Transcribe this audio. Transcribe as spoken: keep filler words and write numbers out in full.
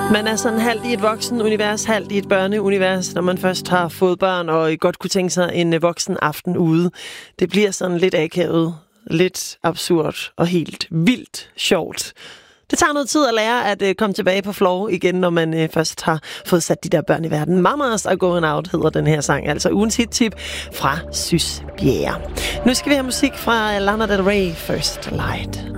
Man er sådan halvt i et voksenunivers, halvt i et børneunivers, når man først har fået børn og godt kunne tænke sig en voksen aften ude. Det bliver sådan lidt akavet, lidt absurd og helt vildt sjovt. Det tager noget tid at lære at uh, komme tilbage på floor igen, når man uh, først har fået sat de der børn i verden. Mamas are going out hedder den her sang, altså ugens hit-tip fra Sys Bjerre. Nu skal vi have musik fra Lana Del Rey, First Light.